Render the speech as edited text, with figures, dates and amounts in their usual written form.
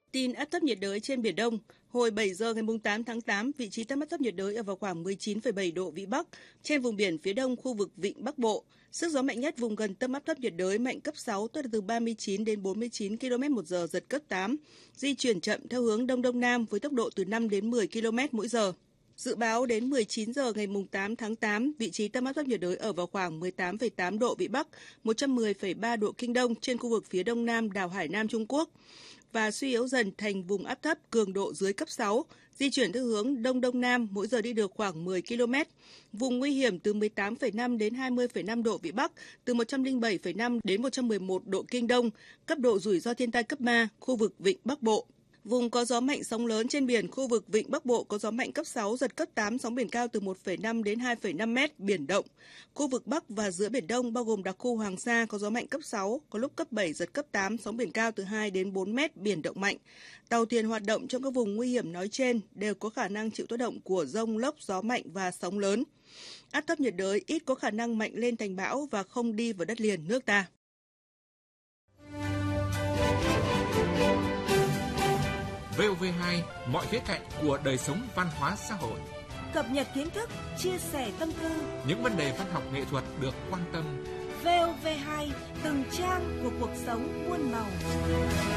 Tin áp thấp nhiệt đới trên Biển Đông, hồi 7 giờ ngày 8 tháng 8, vị trí tâm áp thấp nhiệt đới ở vào khoảng 19,7 độ Vĩ Bắc, trên vùng biển phía đông khu vực Vịnh Bắc Bộ. Sức gió mạnh nhất vùng gần tâm áp thấp nhiệt đới mạnh cấp 6, tức là từ 39 đến 49 km/h, giật cấp 8, di chuyển chậm theo hướng Đông Đông Nam với tốc độ từ 5 đến 10 km/h. Dự báo đến 19 giờ ngày 8 tháng 8, vị trí tâm áp thấp nhiệt đới ở vào khoảng 18,8 độ Vĩ Bắc, 110,3 độ Kinh Đông trên khu vực phía đông nam đảo Hải Nam Trung Quốc và suy yếu dần thành vùng áp thấp cường độ dưới cấp 6, di chuyển theo hướng Đông Đông Nam, mỗi giờ đi được khoảng 10 km. Vùng nguy hiểm từ 18,5 đến 20,5 độ Vĩ Bắc, từ 107,5 đến 111 độ Kinh Đông, cấp độ rủi ro thiên tai cấp 3, khu vực Vịnh Bắc Bộ. Vùng có gió mạnh sóng lớn trên biển, khu vực Vịnh Bắc Bộ có gió mạnh cấp 6, giật cấp 8, sóng biển cao từ 1,5 đến 2,5 mét, biển động. Khu vực Bắc và giữa Biển Đông bao gồm đặc khu Hoàng Sa có gió mạnh cấp 6, có lúc cấp 7, giật cấp 8, sóng biển cao từ 2 đến 4 mét, biển động mạnh. Tàu thuyền hoạt động trong các vùng nguy hiểm nói trên đều có khả năng chịu tác động của dông lốc, gió mạnh và sóng lớn. Áp thấp nhiệt đới ít có khả năng mạnh lên thành bão và không đi vào đất liền nước ta. VOV2, mọi khía cạnh của đời sống văn hóa xã hội. Cập nhật kiến thức, chia sẻ tâm tư. Những vấn đề văn học nghệ thuật được quan tâm. VOV2, từng trang của cuộc sống muôn màu.